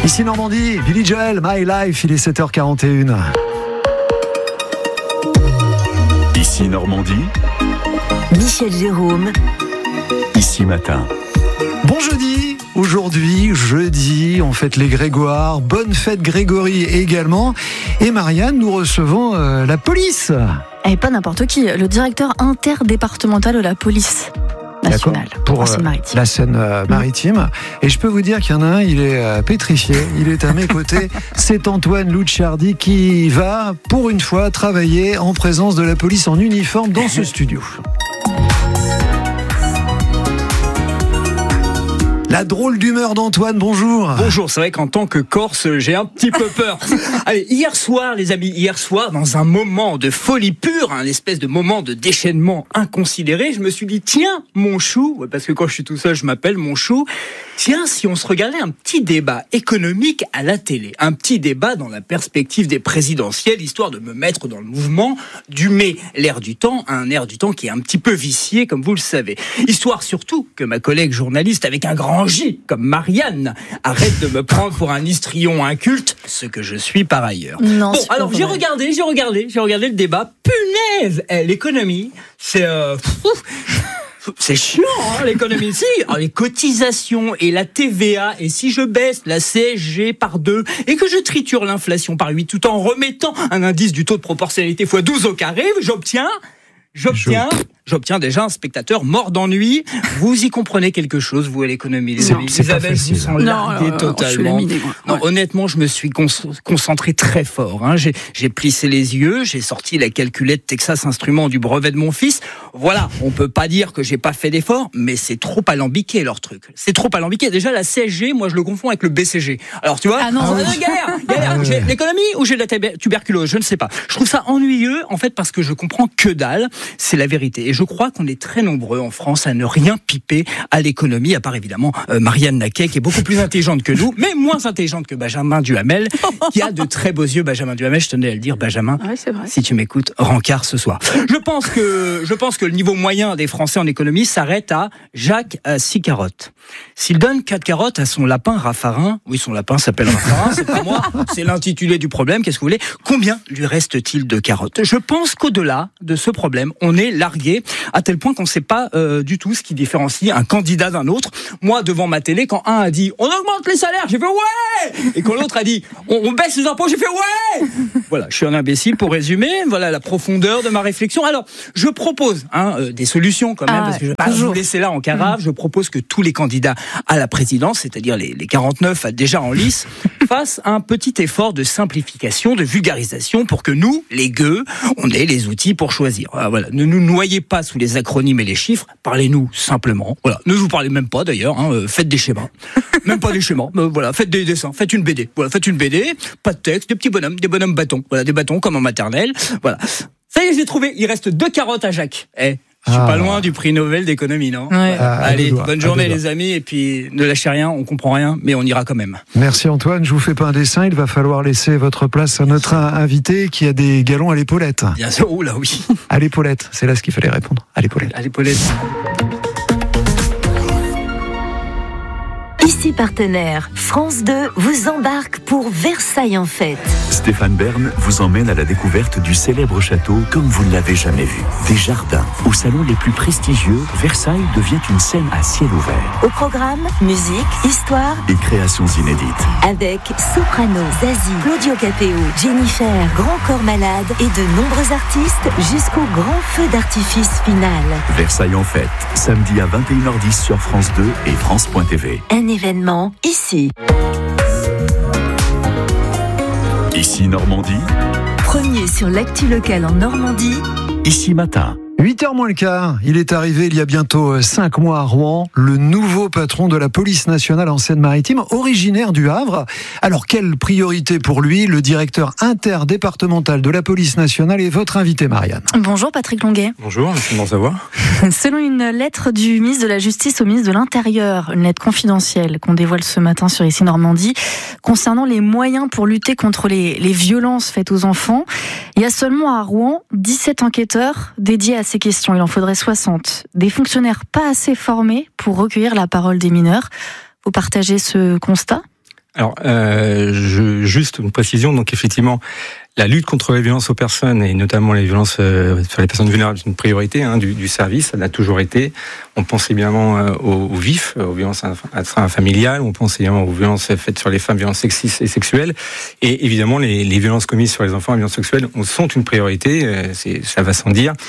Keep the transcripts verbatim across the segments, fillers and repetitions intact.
Ici Normandie, Billy Joel, My Life, il est sept heures quarante et une. Ici Normandie, Michel Jérôme. Ici Matin. Bon jeudi, aujourd'hui, jeudi, on fête les Grégoire, bonne fête Grégory également. Et Marianne, nous recevons euh, la police. Et pas n'importe qui, le directeur interdépartemental de la police nationale pour en euh, Seine-Maritime. la Seine-Maritime. Mmh. Et je peux vous dire qu'il y en a un, il est euh, pétrifié, il est à mes côtés. C'est Antoine Lucciardi qui va, pour une fois, travailler en présence de la police en uniforme dans ce studio. La drôle d'humeur d'Antoine, bonjour. Bonjour, c'est vrai qu'en tant que Corse, j'ai un petit peu peur. Allez, hier soir, les amis, hier soir, dans un moment de folie pure, un espèce de moment de déchaînement inconsidéré, je me suis dit, tiens, mon chou, parce que quand je suis tout seul, je m'appelle mon chou, tiens, si on se regardait un petit débat économique à la télé, un petit débat dans la perspective des présidentielles, histoire de me mettre dans le mouvement, d'humer l'air du temps, un air du temps qui est un petit peu vicié, comme vous le savez. Histoire surtout que ma collègue journaliste, avec un grand J, comme Marianne, arrête de me prendre pour un histrion inculte, ce que je suis par ailleurs. Non, bon, alors j'ai regardé, j'ai regardé, j'ai regardé le débat. Punaise, eh, l'économie, c'est euh, pff, c'est chiant, hein, l'économie. Si, alors, les cotisations et la T V A, et si je baisse la C S G par deux et que je triture l'inflation par huit, tout en remettant un indice du taux de proportionnalité fois douze au carré, j'obtiens, j'obtiens. J'obtiens déjà un spectateur mort d'ennui. Vous y comprenez quelque chose, vous, à l'économie, les amis. Isabelle, vous sont largués totalement. Non, honnêtement, je me suis con- concentré très fort. Hein. J'ai, j'ai plissé les yeux, j'ai sorti la calculette Texas Instruments du brevet de mon fils. Voilà, on peut pas dire que j'ai pas fait d'efforts, mais c'est trop alambiqué, leur truc. C'est trop alambiqué. Déjà, la C S G, moi, je le confonds avec le B C G. Alors, tu vois, ah non, ah oui. galère, galère. Ah j'ai l'économie ou j'ai de la tab- tuberculose, je ne sais pas. Je trouve ça ennuyeux, en fait, parce que je comprends que dalle. C'est la vérité. Et je crois qu'on est très nombreux en France à ne rien piper à l'économie, à part évidemment euh, Marianne Naquet, qui est beaucoup plus intelligente que nous, mais moins intelligente que Benjamin Duhamel, qui a de très beaux yeux. Benjamin Duhamel, je tenais à le dire, Benjamin, ouais, c'est vrai. Si tu m'écoutes, rencard ce soir. Je pense que je pense que le niveau moyen des Français en économie s'arrête à Jacques à six carottes. S'il donne quatre carottes à son lapin Raffarin, oui, son lapin s'appelle Raffarin, c'est pas moi, c'est l'intitulé du problème, qu'est-ce que vous voulez, combien lui reste-t-il de carottes? Je pense qu'au-delà de ce problème, on est largué à tel point qu'on ne sait pas euh, du tout ce qui différencie un candidat d'un autre. Moi, devant ma télé, quand un a dit « on augmente les salaires », j'ai fait « ouais !» et quand l'autre a dit « on, on baisse les impôts », j'ai fait « ouais !» Voilà, je suis un imbécile pour résumer, voilà la profondeur de ma réflexion. Alors, je propose hein, euh, des solutions quand même, ah, parce que je ne vais pas vous laisser là en carafe. Mmh. Je propose que tous les candidats à la présidence, c'est-à-dire les, les quarante-neuf déjà en lice, fassent un petit effort de simplification, de vulgarisation pour que nous, les gueux, on ait les outils pour choisir. Voilà, ne nous noyez pas sous les acronymes et les chiffres, parlez-nous simplement. Voilà, ne vous parlez même pas d'ailleurs, hein, euh, faites des schémas. Même pas des schémas, euh, voilà, faites des dessins, faites une B D. Voilà, faites une B D, pas de texte, des petits bonhommes, des bonhommes bâtons. Voilà, des bâtons comme en maternelle. Voilà. Ça y est, j'ai trouvé, il reste deux carottes à Jacques. Eh. Je suis ah. pas loin du prix Nobel d'économie, non? Ouais. Ah, allez, doigts, bonne journée les amis, et puis ne lâchez rien, on comprend rien, mais on ira quand même. Merci Antoine, je vous fais pas un dessin, il va falloir laisser votre place à notre invité qui a des galons à l'épaulette. Bien sûr, oula oui. À l'épaulette, c'est là ce qu'il fallait répondre, à l'épaulette. À l'épaulette. Ici partenaire, France deux vous embarque pour Versailles en fête. Stéphane Bern vous emmène à la découverte du célèbre château comme vous ne l'avez jamais vu. Des jardins, au salon les plus prestigieux, Versailles devient une scène à ciel ouvert. Au programme, musique, histoire et créations inédites. Avec Soprano, Zazie, Claudio Capéo, Jennifer, Grand Corps Malade et de nombreux artistes jusqu'au grand feu d'artifice final. Versailles en fête, samedi à vingt et une heures dix sur France deux et France point T V. Un événement ici. Ici Normandie. Premier sur l'actu locale en Normandie. Ici Matin. huit heures moins le quart, il est arrivé il y a bientôt cinq mois à Rouen, le nouveau patron de la police nationale en Seine-Maritime, originaire du Havre. Alors quelle priorité pour lui? Le directeur interdépartemental de la police nationale est votre invité, Marianne. Bonjour Patrick Longuet. Bonjour, comment ça va? Selon une lettre du ministre de la Justice au ministre de l'Intérieur, une lettre confidentielle qu'on dévoile ce matin sur Ici Normandie, concernant les moyens pour lutter contre les, les violences faites aux enfants, il y a seulement à Rouen dix-sept enquêteurs dédiés à ces questions. Il en faudrait soixante. Des fonctionnaires pas assez formés pour recueillir la parole des mineurs. Vous partagez ce constat ? Alors, euh, je, juste une précision. Donc, effectivement, la lutte contre les violences aux personnes et notamment les violences euh, sur les personnes vulnérables est une priorité hein, du, du service. Ça l'a toujours été. On pense évidemment euh, aux, aux vifs, aux violences intrafamiliales. On pense évidemment aux violences faites sur les femmes, violences sexistes et sexuelles. Et évidemment, les, les violences commises sur les enfants, les violences sexuelles, sont une priorité. Euh, c'est, ça va sans dire.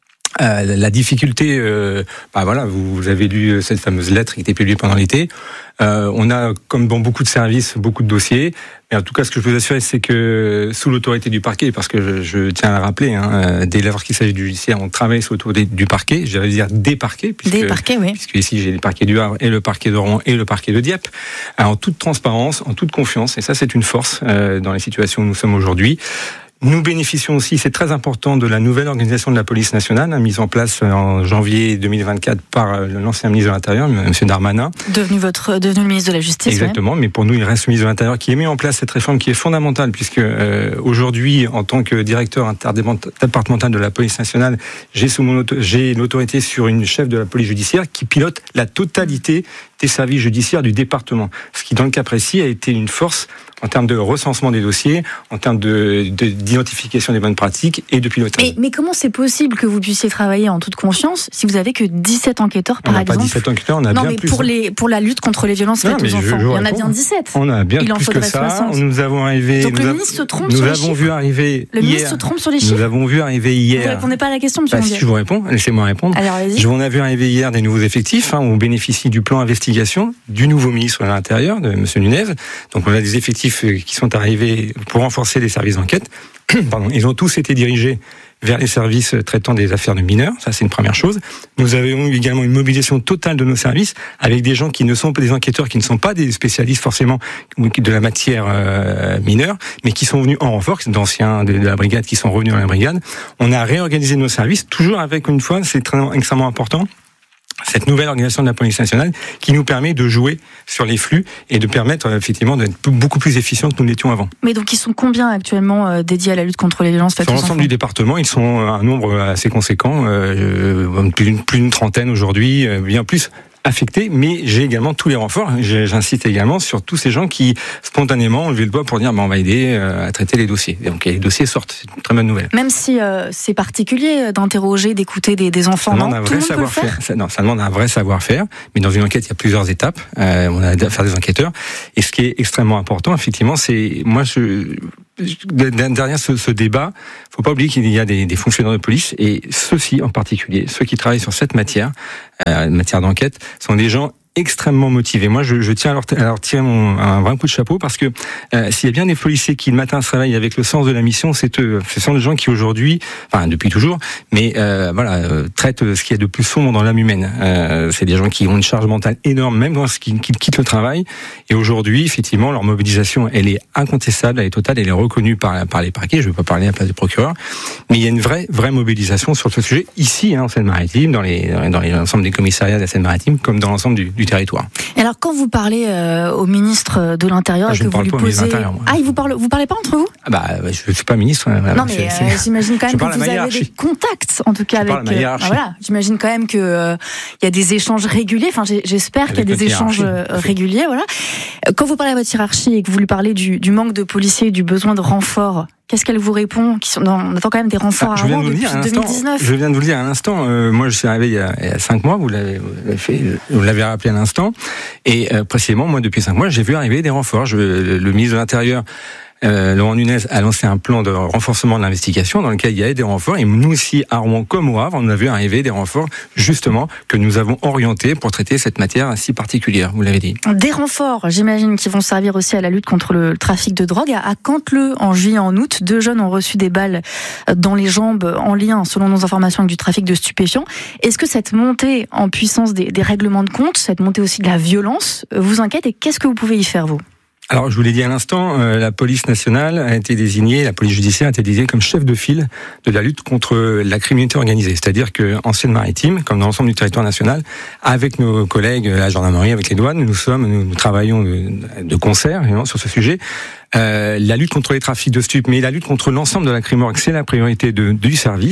Euh, la difficulté, euh, bah voilà, vous, vous avez lu cette fameuse lettre qui était publiée pendant l'été. Euh, on a, comme dans beaucoup de services, beaucoup de dossiers. Mais en tout cas, ce que je peux vous assurer, c'est que sous l'autorité du parquet, parce que je, je tiens à le rappeler, hein, dès lors qu'il s'agit du judiciaire, on travaille sous l'autorité du parquet. Je vais dire des parquets, puisque, des parquets, oui. Puisque ici j'ai le parquet du Havre et le parquet de Rouen et le parquet de Dieppe, en toute transparence, en toute confiance. Et ça, c'est une force euh, dans les situations où nous sommes aujourd'hui. Nous bénéficions aussi, c'est très important, de la nouvelle organisation de la police nationale, hein, mise en place en janvier deux mille vingt-quatre par l'ancien ministre de l'Intérieur, M. Darmanin. Devenu votre, devenu le ministre de la Justice. Exactement, ouais. Mais pour nous, il reste le ministre de l'Intérieur qui a mis en place cette réforme qui est fondamentale, puisque euh, aujourd'hui, en tant que directeur interdépartemental de la police nationale, j'ai, sous mon auto- j'ai l'autorité sur une chef de la police judiciaire qui pilote la totalité des services judiciaires du département. Ce qui, dans le cas précis, a été une force en termes de recensement des dossiers, en termes de, de, d'identification des bonnes pratiques et de pilotage. Mais, mais comment c'est possible que vous puissiez travailler en toute confiance si vous avez que dix-sept enquêteurs, par on exemple? On n'a pas dix-sept enquêteurs, on a non, bien mais plus. Pour, les, pour la lutte contre les violences faites aux enfants, je, je il y en a bien dix-sept. On a bien il plus que ça. soixante. Nous avons arrivé. Donc nous le a, ministre se trompe nous sur les avons chiffres. vu arriver le hier, ministre se trompe sur les chiffres. Nous avons vu arriver hier. Vous ne répondez pas à la question, monsieur bah, Mondial. Si je vous réponds, laissez-moi répondre. Alors, allez-y. Je vous en ai vu arriver hier des nouveaux effectifs. Hein, on bénéficie du plan investigation du nouveau ministre de l'Intérieur, de monsieur Nunez. Donc on a des effectifs qui sont arrivés pour renforcer les services d'enquête. Pardon, ils ont tous été dirigés vers les services traitant des affaires de mineurs. Ça, c'est une première chose. Nous avons eu également une mobilisation totale de nos services avec des gens qui ne sont pas des enquêteurs, qui ne sont pas des spécialistes forcément de la matière euh, mineure, mais qui sont venus en renfort, d'anciens de la brigade qui sont revenus dans la brigade. On a réorganisé nos services, toujours avec, une fois, c'est très, extrêmement important, cette nouvelle organisation de la police nationale qui nous permet de jouer sur les flux et de permettre effectivement d'être beaucoup plus efficients que nous l'étions avant. Mais donc ils sont combien actuellement euh, dédiés à la lutte contre les violences faites aux enfants ? Sur l'ensemble du département, ils sont un nombre assez conséquent, euh, plus, d'une, plus d'une trentaine aujourd'hui, euh, bien plus affectés, mais j'ai également tous les renforts. J'insiste également sur tous ces gens qui spontanément ont levé le doigt pour dire bah, on va aider euh, à traiter les dossiers. Et donc les dossiers sortent, c'est une très bonne nouvelle. Même si euh, c'est particulier d'interroger, d'écouter des, des enfants, ça non, un tout vrai le monde peut le faire. faire. Ça, non, ça demande un vrai savoir-faire, mais dans une enquête, il y a plusieurs étapes. Euh, on a à faire des enquêteurs. Et ce qui est extrêmement important, effectivement, c'est moi je derrière ce, ce débat, faut pas oublier qu'il y a des, des fonctionnaires de police et ceux-ci en particulier, ceux qui travaillent sur cette matière, euh, matière d'enquête, sont des gens extrêmement motivés. Moi, je, je tiens à leur, à leur tirer mon, un vrai coup de chapeau parce que euh, s'il y a bien des policiers qui le matin se réveillent avec le sens de la mission, c'est eux. Ce sont des gens qui aujourd'hui, enfin depuis toujours, mais euh, voilà, euh, traitent ce qu'il y a de plus sombre dans l'âme humaine. Euh, c'est des gens qui ont une charge mentale énorme, même lorsqu'ils quittent le travail. Et aujourd'hui, effectivement, leur mobilisation, elle est incontestable, elle est totale, elle est reconnue par, par les parquets. Je ne vais pas parler à la place du procureur, mais il y a une vraie, vraie mobilisation sur ce sujet ici, hein, en Seine-Maritime, dans les, dans les l'ensemble des commissariats de la Seine-Maritime, comme dans l'ensemble du, du territoire. Et alors, quand vous parlez euh, au ministre de l'Intérieur, ah, et que vous lui posez, ah, il vous parle, vous parlez pas entre vous? Ah bah, je suis pas ministre. Voilà, non, mais euh, j'imagine quand même que vous avez des contacts, en tout cas je avec. Euh, voilà, j'imagine quand même que il euh, y a des échanges réguliers. Enfin, j'espère qu'il y a des échanges euh, réguliers. Voilà. Quand vous parlez à votre hiérarchie et que vous lui parlez du, du manque de policiers, du besoin de renforts. Qu'est-ce qu'elle vous répond? Qui sont, non, on attend quand même des renforts ah, à Rouen depuis deux mille dix-neuf. Je viens de vous le dire à l'instant. Euh, moi, je suis arrivé il y a, il y a cinq mois. Vous l'avez, vous l'avez fait, vous l'avez rappelé à l'instant. Et euh, précisément, moi, depuis cinq mois, j'ai vu arriver des renforts. Je, le, le ministre de l'Intérieur, Euh, Laurent Nunez a lancé un plan de renforcement de l'investigation dans lequel il y avait des renforts et nous aussi à Rouen comme au Havre on a vu arriver des renforts justement que nous avons orientés pour traiter cette matière si particulière, vous l'avez dit. Des renforts, j'imagine, qui vont servir aussi à la lutte contre le trafic de drogue. À Canteleu, en juillet, en août, deux jeunes ont reçu des balles dans les jambes en lien, selon nos informations, avec du trafic de stupéfiants. Est-ce que cette montée en puissance des, des règlements de compte, cette montée aussi de la violence, vous inquiète et qu'est-ce que vous pouvez y faire, vous ? Alors, je vous l'ai dit à l'instant, euh, la police nationale a été désignée, la police judiciaire a été désignée comme chef de file de la lutte contre la criminalité organisée. C'est-à-dire qu'en Seine-Maritime, comme dans l'ensemble du territoire national, avec nos collègues, la gendarmerie, avec les douanes, nous sommes, nous, nous travaillons de, de concert évidemment, sur ce sujet. Euh, la lutte contre les trafics de stupes, mais la lutte contre l'ensemble de la crime org, c'est la priorité de, du service.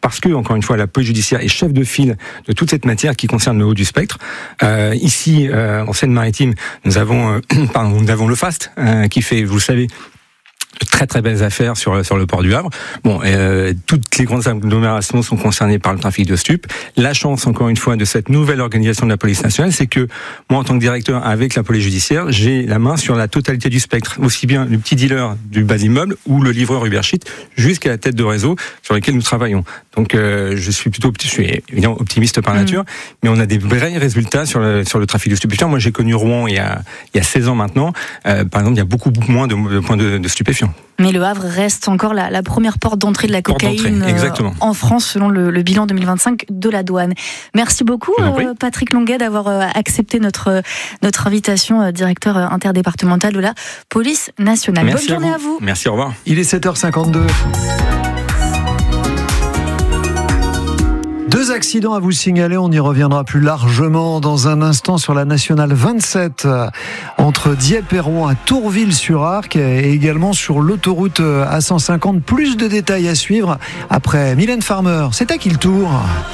parce que, encore une fois, la police judiciaire est chef de file de toute cette matière qui concerne le haut du spectre. Euh, ici, euh, en Seine-Maritime, nous avons, euh, pardon, nous avons le FAST, euh, qui fait, vous le savez, de très très belles affaires sur sur le port du Havre. Bon, euh, toutes les grandes agglomérations sont concernées par le trafic de stupes. La chance, encore une fois, de cette nouvelle organisation de la police nationale, c'est que moi, en tant que directeur, avec la police judiciaire, j'ai la main sur la totalité du spectre, aussi bien le petit dealer du bas d'immeuble ou le livreur Uber Sheet, jusqu'à la tête de réseau sur lesquels nous travaillons. Donc, euh, je suis plutôt, je suis évidemment optimiste par nature, mmh. mais on a des vrais résultats sur le sur le trafic de stupéfiants. Moi, j'ai connu Rouen il y a il y a seize ans maintenant. Euh, par exemple, il y a beaucoup moins de, de points de, de stupéfiants. Mais le Havre reste encore la, la première porte d'entrée de la porte cocaïne euh, en France, selon le, le bilan deux mille vingt-cinq de la douane. Merci beaucoup, euh, Patrick Longuet, d'avoir euh, accepté notre, notre invitation, euh, directeur interdépartemental de la police nationale. Merci Bonne journée à vous. à vous. Merci, au revoir. Il est sept heures cinquante-deux. Deux accidents à vous signaler, on y reviendra plus largement dans un instant sur la nationale vingt-sept entre Dieppe et Rouen à Tourville-sur-Arc et également sur l'autoroute A cent cinquante. Plus de détails à suivre après Mylène Farmer. C'est à qui le tour ?